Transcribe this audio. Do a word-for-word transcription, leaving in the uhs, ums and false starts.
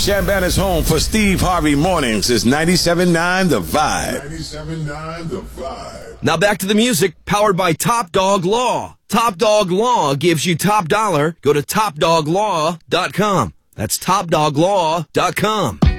Chambana's is home for Steve Harvey Mornings is ninety-seven point nine The Vibe. ninety-seven point nine The Vibe. Now back to the music, powered by Top Dog Law. Top Dog Law gives you top dollar. Go to top dog law dot com. That's top dog law dot com.